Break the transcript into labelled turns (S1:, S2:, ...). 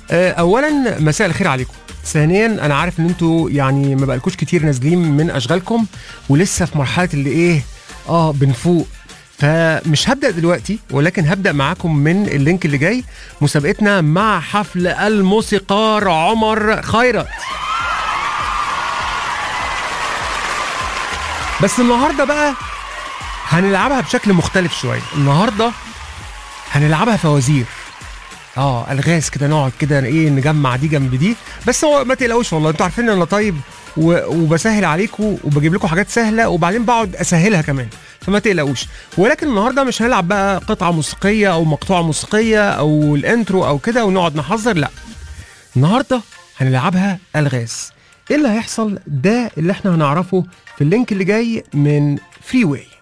S1: اولا مساء الخير عليكم. ثانيا انا عارف ان انتوا يعني ما بقالكوش كتير نازلين من اشغالكم ولسه في مرحله اللي ايه بنفوق، فمش هبدأ دلوقتي ولكن هبدأ معاكم من اللينك اللي جاي، مسابقتنا مع حفل الموسيقار عمر خيرت. بس النهارده بقى هنلعبها بشكل مختلف شويه. النهارده هنلعبها فوازير، الغاز كده، نقعد كده نجمع دي جنب دي. بس هو ما تقلقوش والله، انتوا عارفين ان انا طيب وبسهل عليكم وبجيب لكم حاجات سهله وبعدين بقعد اسهلها كمان، فما تقلقوش. ولكن النهارده مش هنلعب بقى قطعه موسيقيه او مقطوعه موسيقيه او الانترو او كده ونقعد نحذر، لا. النهارده هنلعبها الغاز. ايه اللي هيحصل؟ ده اللي احنا هنعرفه في اللينك اللي جاي من فري واي.